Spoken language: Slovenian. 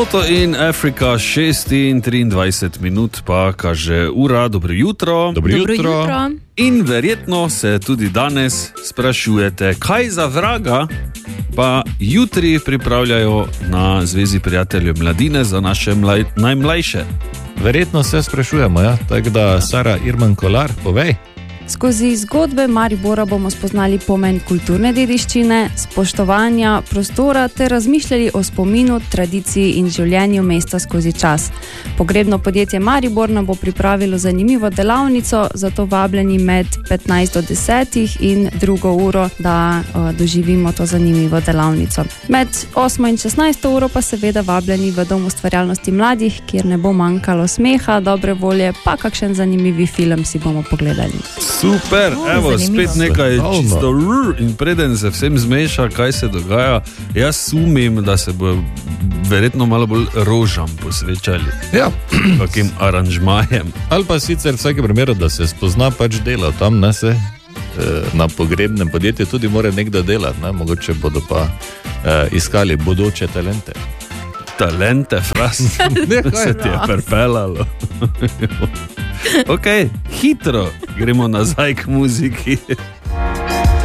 Toto in Afrika, 6:23 minut, pa kaže ura, dobro jutro. Dobro jutro. In verjetno se tudi danes sprašujete, kaj za vraga pa jutri pripravljajo na Zvezi prijateljev mladine za naše najmlajše. Verjetno se sprašujemo, ja? Tako da, Sara Irman Kolar, povej. Skozi zgodbe Maribora bomo spoznali pomen kulturne dediščine, spoštovanja prostora ter razmišljali o spominu, tradiciji in življenju mesta skozi čas. Pogrebno podjetje Maribor nam bo pripravilo zanimivo delavnico, zato vabljeni med 15 do 10 in drugo uro, da doživimo to zanimivo delavnico. Med 8 in 16 uro pa seveda vabljeni v Dom ustvarjalnosti mladih, kjer ne bo manjkalo smeha, dobre volje, pa kakšen zanimivi film si bomo pogledali. Super, evo, spet nekaj čisto in preden se vsem zmeša, kaj se dogaja, jaz sumim, da se bo verjetno malo bolj rožam posvečali. Ja. Kakim aranžmajem. Ali pa sicer v vsakem primeru, da se spozna pač delo tam, ne se na pogrebnem podjetju tudi mora nekdo delati, ne? Mogoče bodo pa iskali bodoče talente. Talente, fras, se ti je prepelalo. Ok, hitro gremo nazaj k muziki.